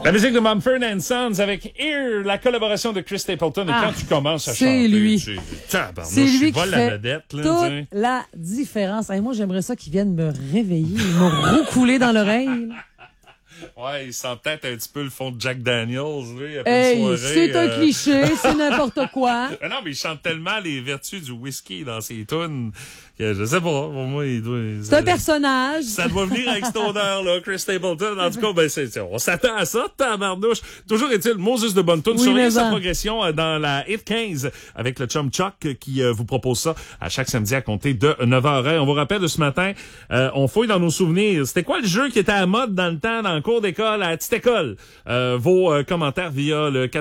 La musique de Mumford & Sons avec Here, la collaboration de Chris Stapleton. Et quand tu commences à chanter, c'est lui qui fait la vedette, là, toute la différence. Hey, moi, j'aimerais ça qu'ils viennent me réveiller, me roucouler dans l'oreille. Ouais, il sent peut-être un petit peu le fond de Jack Daniels, lui, après une soirée. C'est un cliché, c'est n'importe quoi. Non, mais il chante tellement les vertus du whisky dans ses tunes que je sais pas. Pour moi, il doit... C'est un personnage. Ça doit venir avec cette odeur-là, Chris Stapleton. En tout cas, ben, on s'attend à ça, tabarnouche. Toujours est-il, Moses de bonne tune. Surveillez sa progression dans la Hit 15 avec le chum Chuck qui vous propose ça à chaque samedi à compter de 9h. On vous rappelle de ce matin, on fouille dans nos souvenirs. C'était quoi le jeu qui était à mode dans le temps, dans le cours d'école, à la petite école? Vos commentaires via le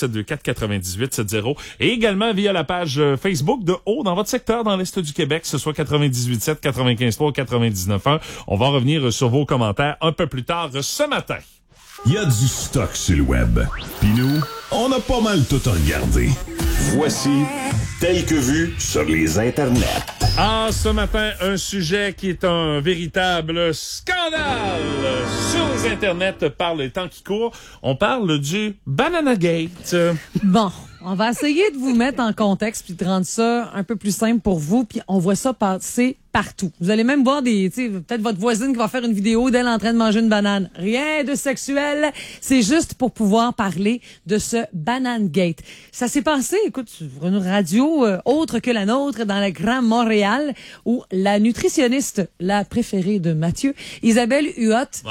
88-724-9870 et également via la page Facebook de Haut dans votre secteur dans l'Est du Québec, que ce soit 98.7, 95.3, 99.1. On va revenir sur vos commentaires un peu plus tard ce matin. Il y a du stock sur le web. Puis nous, on a pas mal tout regardé. Voici Tel que vu sur les internets. Ah, ce matin, un sujet qui est un véritable scandale sur les internets par les temps qui courent. On parle du Banana Gate. Bon, on va essayer de vous mettre en contexte puis de rendre ça un peu plus simple pour vous, puis on voit ça passer partout. Vous allez même voir peut-être votre voisine qui va faire une vidéo d'elle en train de manger une banane. Rien de sexuel, c'est juste pour pouvoir parler de ce Banana Gate. Ça s'est passé, écoute, sur une radio autre que la nôtre dans le Grand Montréal, où la nutritionniste, la préférée de Mathieu, Isabelle Huot,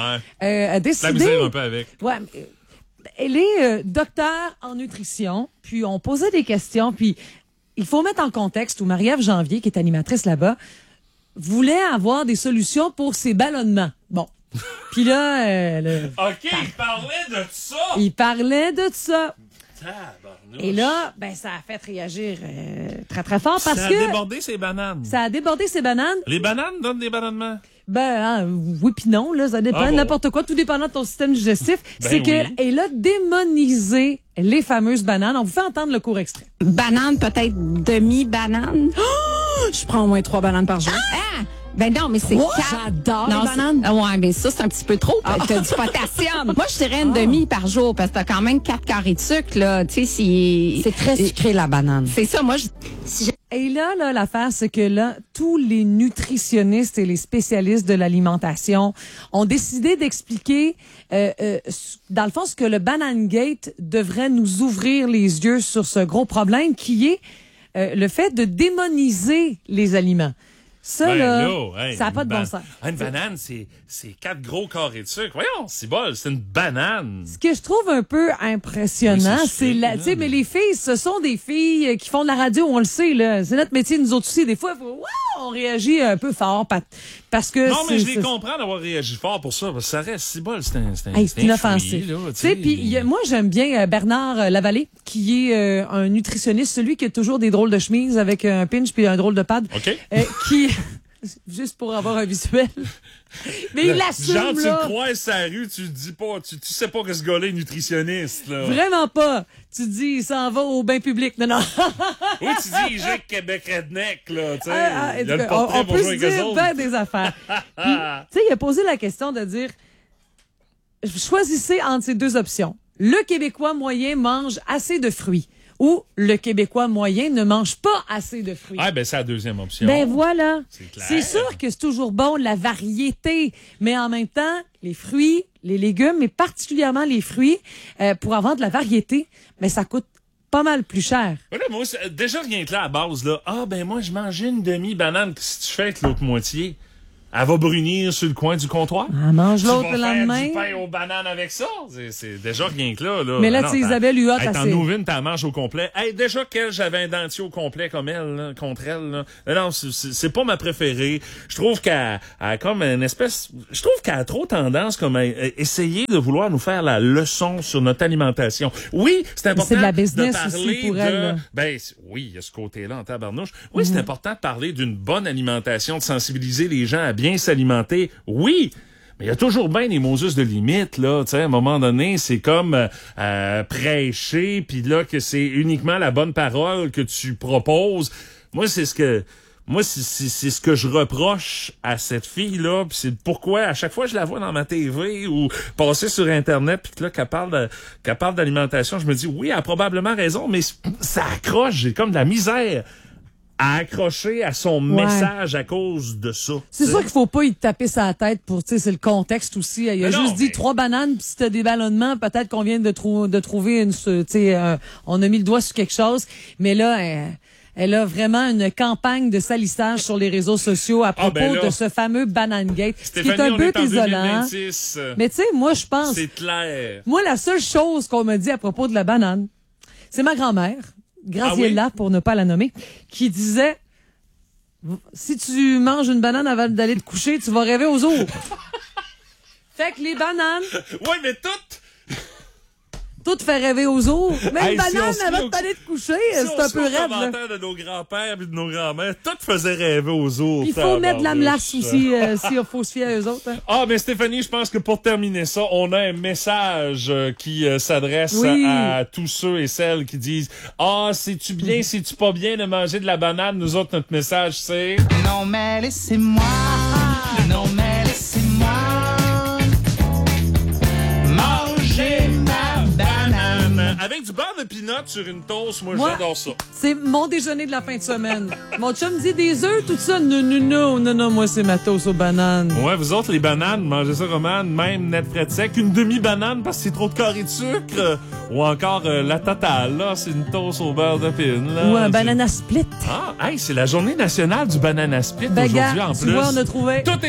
a décidé... un peu avec. Ouais, elle est docteur en nutrition, puis on posait des questions, puis il faut mettre en contexte où Marie-Ève Janvier, qui est animatrice là-bas, voulait avoir des solutions pour ses ballonnements. Bon. Puis là... OK, il parlait de ça! Il parlait de ça. Tabarnouche. Et là, ben ça a fait réagir très, très fort parce que... Ça a débordé ses bananes. Ça a débordé ses bananes. Les bananes donnent des ballonnements? Oui puis non, là, ça dépend, n'importe quoi, tout dépendant de ton système digestif. C'est qu'elle a démonisé les fameuses bananes. On vous fait entendre le court extrait. Banane, peut-être demi-banane. Oh! Je prends au moins 3 bananes par jour. Ah! Ben non, mais c'est j'adore les bananes. Ouais, mais ça, c'est un petit peu trop. T'as du potassium. Moi, je dirais une demi par jour parce que t'as quand même 4 carrés de sucre, là. Tu sais, c'est très sucré, la banane. C'est ça, moi, Et là, l'affaire, c'est que là, tous les nutritionnistes et les spécialistes de l'alimentation ont décidé d'expliquer, dans le fond, ce que le Banana Gate devrait nous ouvrir les yeux sur ce gros problème qui est le fait de démoniser les aliments. Ça, ça n'a pas de bon sens. Une banane, c'est 4 gros carrés de sucre. Voyons, c'est bol, c'est une banane. Ce que je trouve un peu impressionnant, c'est tu sais, mais les filles, ce sont des filles qui font de la radio, on le sait, là. C'est notre métier, nous autres aussi. Des fois, on réagit un peu fort parce que... Non, mais je les comprends d'avoir réagi fort pour ça, parce que ça reste si bol, c'est inoffensif. Tu sais, puis moi, j'aime bien Bernard Lavallée, qui est un nutritionniste, celui qui a toujours des drôles de chemises avec un pinch puis un drôle de pad. OK. Qui... Juste pour avoir un visuel. Mais il assume, genre, là. tu le croises sur la rue, tu dis pas, tu sais pas que ce gars-là est nutritionniste, là. Vraiment pas. Tu dis, il s'en va au bain public. Non. Oui, tu dis, il joue Québec Redneck, là, tu sais. Il y a le portrait on pour peut jouer se avec eux dire autres. ben des affaires. Tu sais, il a posé la question de dire, choisissez entre ces deux options. Le Québécois moyen mange assez de fruits. Ou le Québécois moyen ne mange pas assez de fruits. Ah, ben, c'est la deuxième option. Ben voilà. C'est clair. C'est sûr que c'est toujours bon, la variété. Mais en même temps, les fruits, les légumes, mais particulièrement les fruits, pour avoir de la variété, mais ça coûte pas mal plus cher. Voilà, moi, déjà, rien que là, à base, là. Ah, ben, moi, je mangeais une demi-banane. Qu'est-ce que tu fais avec l'autre moitié? Elle va brunir sur le coin du comptoir. Elle mange l'autre le lendemain. Tu vas faire du pain aux bananes avec ça. C'est déjà rien que là. Mais là, tu sais, Isabelle Huot, t'en ouvres une, t'en manges au complet. Hey, déjà qu'elle, j'avais un dentier au complet comme elle, là, contre elle. Là. Non, c'est pas ma préférée. Je trouve qu'elle a comme une espèce... Je trouve qu'elle a trop tendance comme à essayer de vouloir nous faire la leçon sur notre alimentation. Oui, c'est important c'est de la business de parler aussi pour elle. Là. Ben oui, il y a ce côté-là en tabarnouche. Oui, c'est important de parler d'une bonne alimentation, de sensibiliser les gens à bien s'alimenter, oui, mais il y a toujours bien des Moses de limite, là, tu sais, à un moment donné, c'est comme prêcher, puis là, que c'est uniquement la bonne parole que tu proposes. Moi, c'est ce que... moi, c'est ce que je reproche à cette fille-là, puis c'est pourquoi à chaque fois que je la vois dans ma TV ou passer sur Internet, puis que là, qu'elle parle d'alimentation, je me dis, oui, elle a probablement raison, mais ça accroche, j'ai comme de la misère à accrocher à son message à cause de ça. C'est sûr qu'il faut pas y taper sa tête pour, tu sais, c'est le contexte aussi. Il a dit 3 bananes, puis si t'as des ballonnements, peut-être qu'on vient de trouver une, tu sais, on a mis le doigt sur quelque chose. Mais là, elle a vraiment une campagne de salissage sur les réseaux sociaux à propos de ce fameux Banane Gate. Stéphanie, qui est un peu désolant. Mais tu sais, moi, je pense. C'est clair. Moi, la seule chose qu'on m'a dit à propos de la banane, c'est ma grand-mère, Graziella, pour ne pas la nommer, qui disait, si tu manges une banane avant d'aller te coucher, tu vas rêver aux autres. Fait que les bananes. Ouais, mais tout fait rêver aux autres. Même hey, banane si avant d'aller te coucher, c'est un peu raide. Si on se commentaire de nos grands-pères et de nos grands-mères, tout faisait rêver aux autres. Il faut mettre de la melasse aussi, s'il faut se fier à eux autres. Hein. Ah, mais Stéphanie, je pense que pour terminer ça, on a un message qui s'adresse à tous ceux et celles qui disent « Ah, c'est-tu bien, c'est-tu pas bien de manger de la banane? » Nous autres, notre message, c'est « Non, mais laissez-moi, non, mais laissez-moi manger ma banane. » Avec du beurre de peanut sur une toast, moi j'adore ça. C'est mon déjeuner de la fin de semaine. Mon chum dit des œufs, tout ça. Non, moi c'est ma toast aux bananes. Ouais, vous autres, les bananes, mangez ça comment? Même net frais de sec, une demi-banane parce que c'est trop de carré de sucre. Ou encore la totale, là, c'est une toast au beurre de pin. Là. Ou un banana split. Ah, hey, c'est la journée nationale du banana split aujourd'hui en plus. Tu vois, on a trouvé.